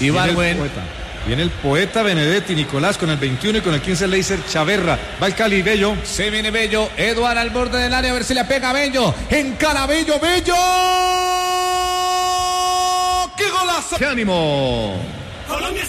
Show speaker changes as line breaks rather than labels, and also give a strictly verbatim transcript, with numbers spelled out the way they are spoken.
Ibargüen.
Viene el poeta Benedetti, Nicolás con el veintiuno y con el quince Leiser Chaverra. Va el Cali, Bello.
Se viene Bello. Eduard al borde del área, a ver si le pega a Bello. Encara Bello, Bello. ¡Qué golazo!
¡Qué ánimo!
Colombia